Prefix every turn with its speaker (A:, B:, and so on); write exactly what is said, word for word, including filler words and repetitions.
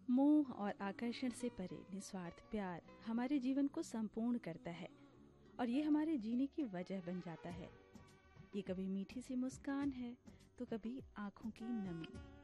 A: मोह और आकर्षण से परे निस्वार्थ प्यार हमारे जीवन को संपूर्ण करता है और ये हमारे जीने की वजह बन जाता है। ये कभी मीठी सी मुस्कान है तो कभी आंखों की नमी,